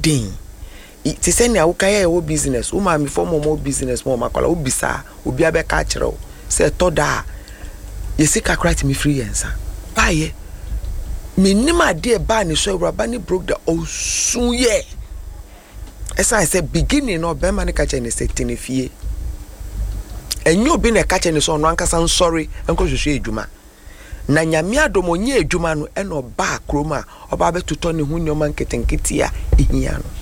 den ti say na wo kaya wo business wo ma me for more business more makola wo bisa obi abeka kire say to da yesi kakra ti me free yensa baye me nima de ba ni so ewura ba ni broke the osun ye as I said beginning no be man ka che ni setting fie enyo bi na ka che ni so no ankasa sorry enko hwehwe edwuma na nyame adomo nye edwuma no e no ba kroma oba be tuto ne hu nyoma nketenkete a ehia no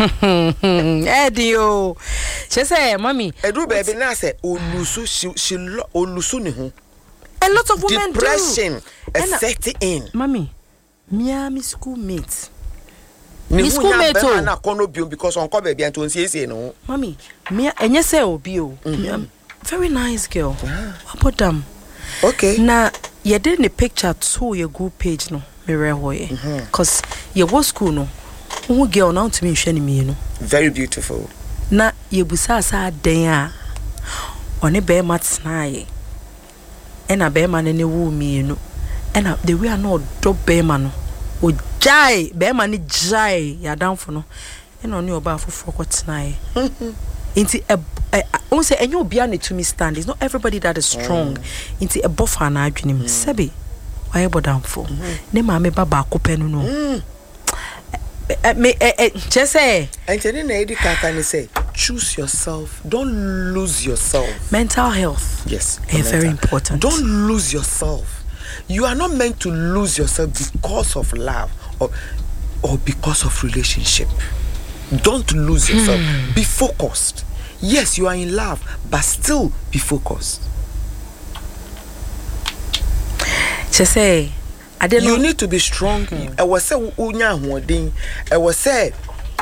Edio. She say, mommy. Edu baby na say olusu ne ho. A lot of women depression set in. Mommy, me schoolmate. Me schoolmate o na kono biom because on ko baby anto nsiesie no. Mommy, me enye say obi o. Very nice girl. What about them? Okay. Na ye did the picture to your group page no. Me rehoye. Cause ye was school no. Who girl now to me sheni me no. Very beautiful. Na ye busa sa den a one be matsnaye. Ena be man ne wu me no. Ena the way no do be man no. O jai be man ni jai ya danfo no. Ena oni oba afofo kwotnaye. Inti on say enyo bia ne to me stand. It's not everybody that is strong. Inti e bofa na adwenem. Sebi why bodanfo. Ne ma me baba akopenu no. Just say and then Eddie can say choose yourself, don't lose yourself. Mental health, yes, very important. Don't lose yourself. You are not meant to lose yourself because of love or because of relationship. Don't lose yourself. Be focused. Yes, you are in love, but still be focused. Just say you need to be strong. I was say unya hooding. I was say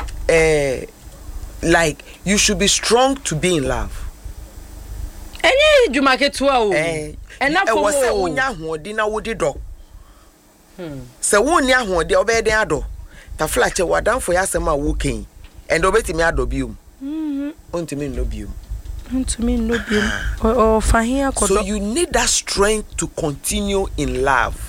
like you should be strong to be in love. Any you make it to and I was say unya hooding na wodi do. So unya hooding obede ado. Ta flache wadan for yasema woken and obeti me ado bium. Untimi no bium. Untimi no bium. Oh fahia kodo. So you need that strength to continue in love.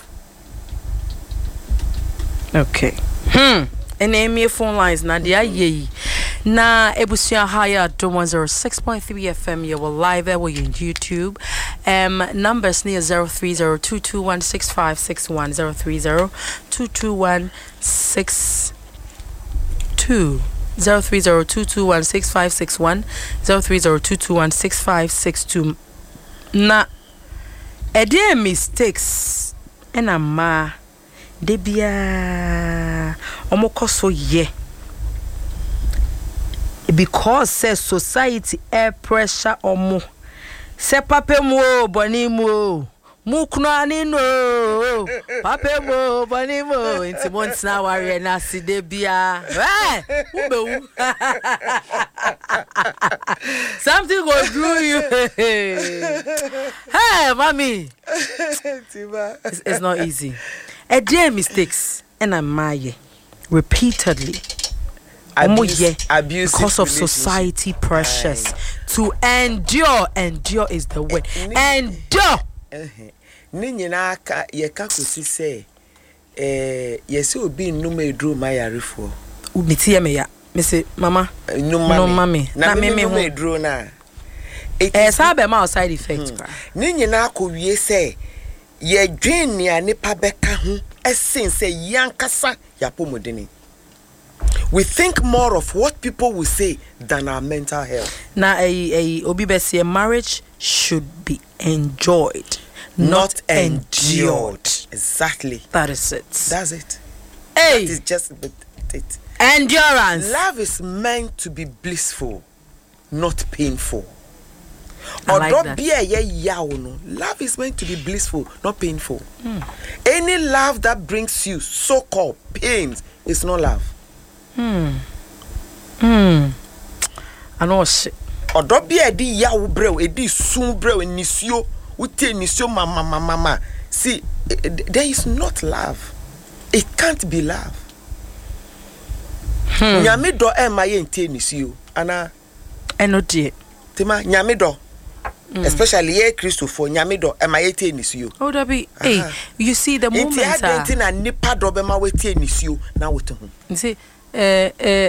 Okay. And name phone lines na dia ye. Na ebusia higher to 106.3 FM. You will live there on YouTube. Numbers near 03022165661 030221662 03022165661 03022165662. Na ede mistakes ena ma debia omokoso ye because says society air pressure omo se pape mo boni mo mukno ani no pape mo boni mo inti months na ware na si debia ube something go do you. Hey mommy, it's not easy. A dear mistakes and a maye repeatedly abuse because of society pressures to endure is the word endure ninyina aka ye ka kosi say yesi obi nnuma edru mayarefo umitie me ya me say mama no mama na me edru na sabe ma side effects ninyina akowie say ye dwen ni anipa beka ho esin say yankasa yapomodeni. We think more of what people will say than our mental health. Na obi be say marriage should be enjoyed, not endured. Exactly. That is it. That's it. Hey, that is just it. Endurance. Love is meant to be blissful, not painful. I like that. Love is meant to be blissful, not painful. Any love that brings you so-called pains is not love. I know shit. Odo bia di yawo brew edi sun brew nisio utie nisio mama. See, there is not love. It can't be love. Nyame do e ma ye ntie nisio ana eno die. Tema nyame do. Especially ye Christopher nyame do e ma ye tie nisio. Oh that be hey, you see the moment na nipa do be ma we tie nisio na wote ho. You see